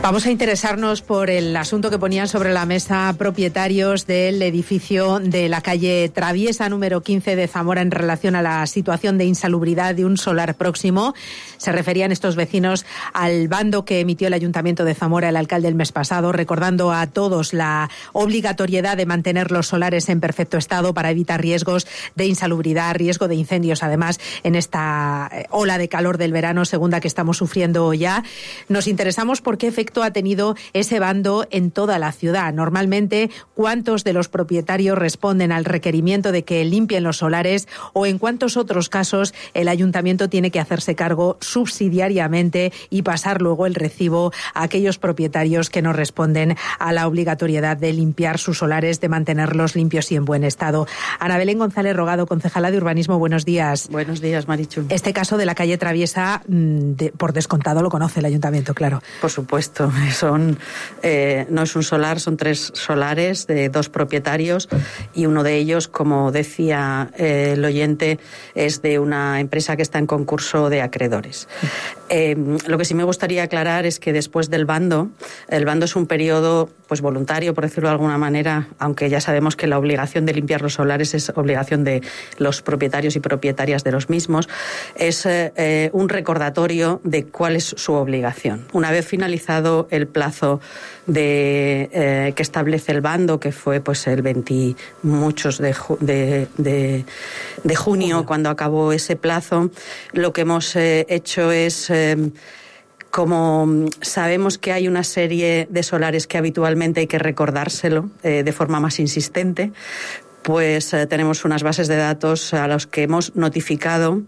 Vamos a interesarnos por el asunto que ponían sobre la mesa propietarios del edificio de la calle Traviesa número 15 de Zamora en relación a la situación de insalubridad de un solar próximo. Se referían estos vecinos al bando que emitió el Ayuntamiento de Zamora, el alcalde, el mes pasado, recordando a todos la obligatoriedad de mantener los solares en perfecto estado para evitar riesgos de insalubridad, riesgo de incendios, además, en esta ola de calor del verano, segunda que estamos sufriendo ya. Nos interesamos por qué efecto ha tenido ese bando en toda la ciudad. Normalmente, ¿cuántos de los propietarios responden al requerimiento de que limpien los solares o en cuántos otros casos el ayuntamiento tiene que hacerse cargo subsidiariamente y pasar luego el recibo a aquellos propietarios que no responden a la obligatoriedad de limpiar sus solares, de mantenerlos limpios y en buen estado? Ana Belén González Rogado, concejala de Urbanismo, buenos días. Buenos días, Marichu. Este caso de la calle Traviesa, por descontado, lo conoce el ayuntamiento, claro. Por supuesto. No es un solar, son 3 solares de 2 propietarios y uno de ellos, como decía el oyente, es de una empresa que está en concurso de acreedores. Lo que sí me gustaría aclarar es que después del bando, el bando es un periodo pues voluntario, por decirlo de alguna manera, aunque ya sabemos que la obligación de limpiar los solares es obligación de los propietarios y propietarias de los mismos, es un recordatorio de cuál es su obligación. Una vez finalizado el plazo que establece el bando, que fue pues el 20 muchos de junio, cuando acabó ese plazo, lo que hemos hecho es, como sabemos que hay una serie de solares que habitualmente hay que recordárselo de forma más insistente, pues tenemos unas bases de datos a los que hemos notificado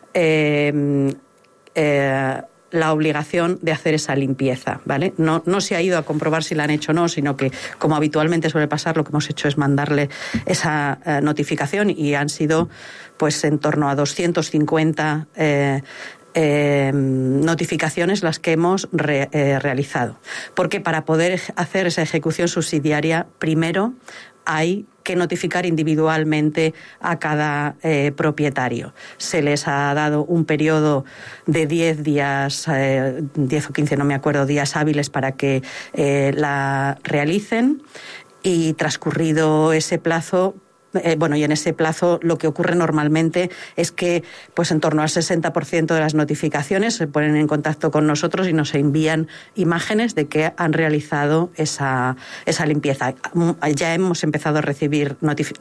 la obligación de hacer esa limpieza, ¿vale? No se ha ido a comprobar si la han hecho o no, sino que, como habitualmente suele pasar, lo que hemos hecho es mandarle esa notificación y han sido pues en torno a 250 notificaciones las que hemos realizado. Porque para poder hacer esa ejecución subsidiaria, primero hay que notificar individualmente a cada propietario. Se les ha dado un periodo de 10 días, 10 o 15, no me acuerdo, días hábiles para que la realicen, y transcurrido ese plazo, y en ese plazo lo que ocurre normalmente es que pues en torno al 60% de las notificaciones se ponen en contacto con nosotros y nos envían imágenes de que han realizado esa limpieza. Ya hemos empezado a recibir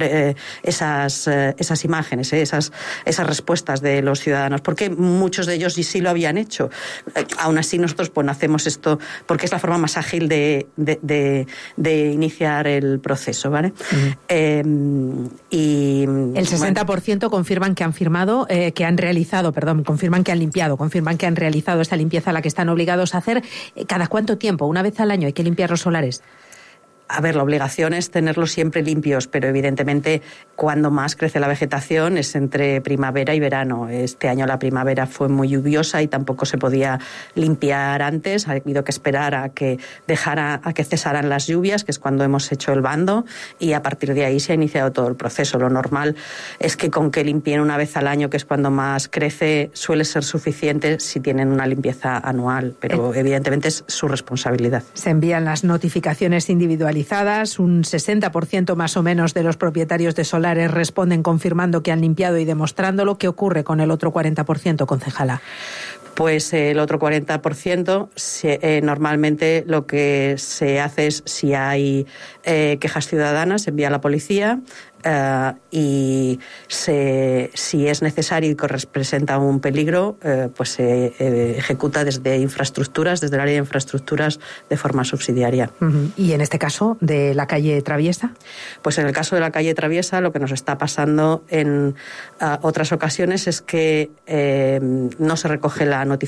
esas imágenes, esas respuestas de los ciudadanos, porque muchos de ellos sí lo habían hecho. Aún así nosotros pues hacemos esto porque es la forma más ágil de iniciar el proceso, ¿vale? Y el 60% confirman que han firmado, confirman que han limpiado, confirman que han realizado esa limpieza a la que están obligados a hacer. ¿Cada cuánto tiempo? ¿Una vez al año hay que limpiar los solares? A ver, la obligación es tenerlos siempre limpios, pero evidentemente cuando más crece la vegetación es entre primavera y verano. Este año la primavera fue muy lluviosa y tampoco se podía limpiar antes. Ha habido que esperar a que cesaran las lluvias, que es cuando hemos hecho el bando, y a partir de ahí se ha iniciado todo el proceso. Lo normal es que con que limpien una vez al año, que es cuando más crece, suele ser suficiente si tienen una limpieza anual, pero evidentemente es su responsabilidad. Se envían las notificaciones individualizadas. Un 60% más o menos de los propietarios de solares responden confirmando que han limpiado y demostrándolo. ¿Qué ocurre con el otro 40%, concejala? Pues el otro 40% normalmente lo que se hace es, si hay quejas ciudadanas, se envía a la policía, y si es necesario y que representa un peligro, pues se ejecuta desde el área de infraestructuras de forma subsidiaria. Uh-huh. ¿Y en este caso de la calle Traviesa? Pues en el caso de la calle Traviesa, lo que nos está pasando en otras ocasiones es que no se recoge la